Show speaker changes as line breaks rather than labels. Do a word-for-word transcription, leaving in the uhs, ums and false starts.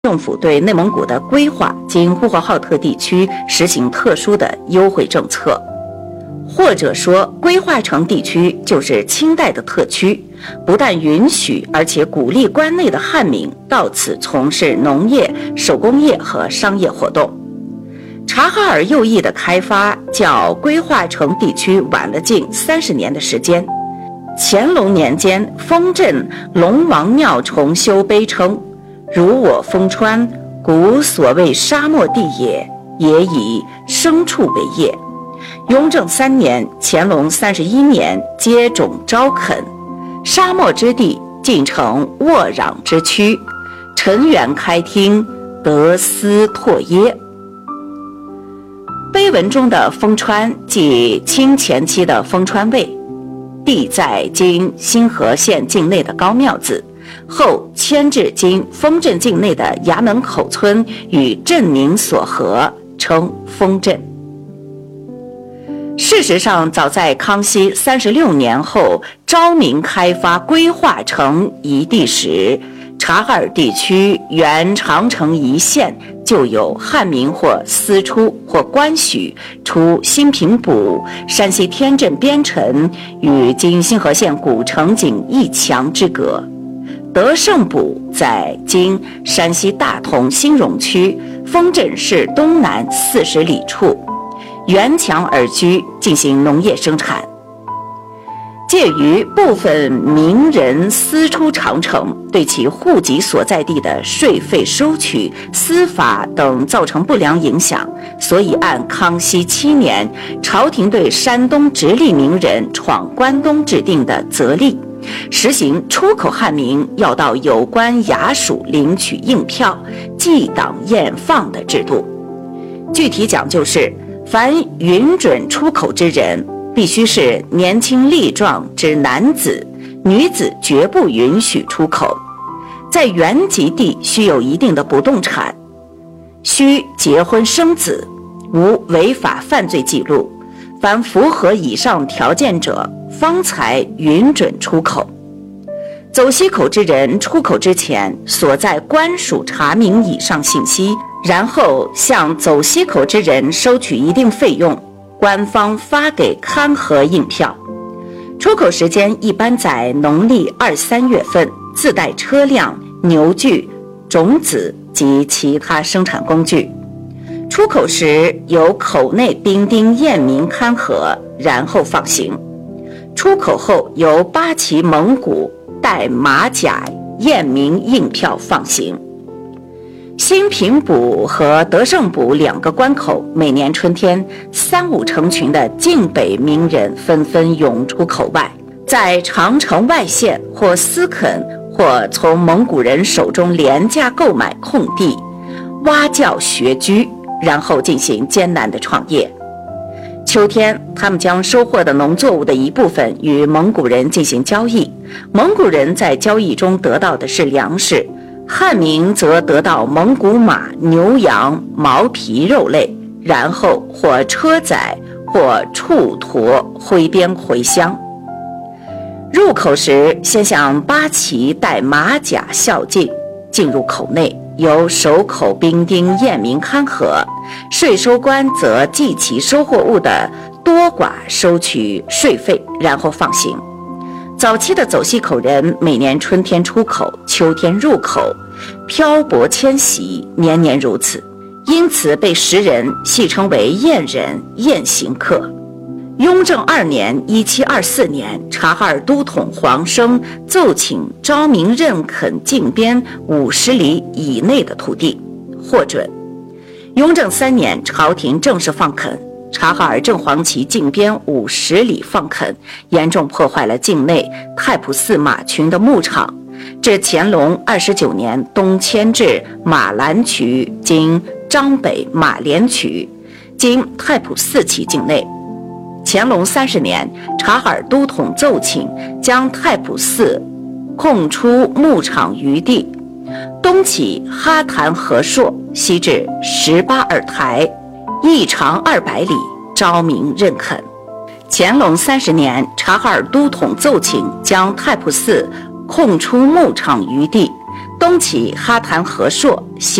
政府对内蒙古的规划经呼和浩特地区实行特殊的优惠政策，或者说规划城地区就是清代的特区，不但允许而且鼓励关内的汉民到此从事农业、手工业和商业活动。察哈尔右翼的开发较规划城地区晚了近三十年的时间。乾隆年间，丰镇龙王庙重修碑称，如我丰川，古所谓沙漠地也，也以牲畜为业。雍正三年，乾隆三十一年，接种招垦，沙漠之地尽成沃壤之区，陈园开汀，得斯拓耶。碑文中的丰川即清前期的丰川卫，地在今新河县境内的高庙子，后迁至今丰镇境内的衙门口村与镇宁所合，称丰镇。事实上，早在康熙三十六年后昭明开发规划成一地时，察哈尔地区原长城一线就有汉民或私出或官许出新平堡、山西天镇边城与今新河县古城仅一墙之隔。德胜堡在今山西大同新荣区丰镇市东南四十里处，沿墙而居，进行农业生产。介于部分名人私出长城，对其户籍所在地的税费收取、司法等造成不良影响，所以按康熙七年朝廷对山东直隶名人闯关东制定的则例，实行出口汉民要到有关衙署领取印票，记档验放的制度。具体讲究是，凡允准出口之人，必须是年轻力壮之男子，女子绝不允许出口。在原籍地须有一定的不动产，须结婚生子，无违法犯罪记录，凡符合以上条件者，方才允准出口。走西口之人出口之前，所在官署查明以上信息，然后向走西口之人收取一定费用，官方发给勘核印票。出口时间一般在农历二三月份，自带车辆、牛具、种子及其他生产工具。出口时由口内兵丁验明勘核，然后放行。出口后由八旗蒙古带马甲验明印票放行。新平堡和德胜堡两个关口，每年春天三五成群的晋北名人纷纷涌出口外，在长城外县或私垦或从蒙古人手中廉价购买空地，挖教学居，然后进行艰难的创业。秋天，他们将收获的农作物的一部分与蒙古人进行交易，蒙古人在交易中得到的是粮食，汉民则得到蒙古马、牛羊、毛皮肉类，然后或车载或畜驮挥鞭回乡。入口时，先向八旗带马甲孝敬，进入口内，由守口兵丁验明勘核，税收官则计其收获物的多寡，收取税费，然后放行。早期的走西口人每年春天出口，秋天入口，漂泊迁徙，年年如此，因此被时人戏称为燕人、燕行客。雍正二年一七二四年，察哈尔都统黄生奏请昭明认垦境边五十里以内的土地，获准。雍正三年，朝廷正式放垦，察哈尔正黄旗境边五十里放垦，严重破坏了境内太仆寺马群的牧场。至乾隆二十九年，东迁至马兰渠（今张北马连渠），经太仆寺旗境内。乾隆三十年，察哈尔都统奏请将太仆寺空出牧场余地，东起哈坛河朔，西至十八尔台，一长二百里，昭明认垦。乾隆三十年，察哈尔都统奏请将太仆寺空出牧场余地， 东起哈潭和硕，西